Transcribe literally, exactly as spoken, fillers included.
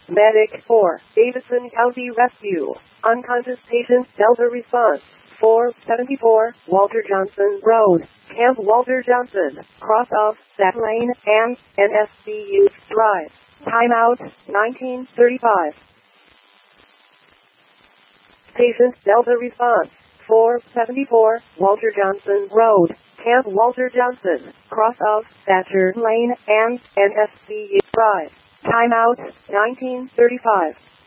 Medic four, Davidson County Rescue. Unconscious patient Delta response. four seventy-four, Walter Johnson Road, Camp Walter Johnson, cross of Sat Lane and N S C U Drive. Timeout, nineteen thirty-five. Patient Delta response. four seventy-four, Walter Johnson Road, Camp Walter Johnson, cross of Saturn Lane and N S C U Drive. Timeout, nineteen thirty-five.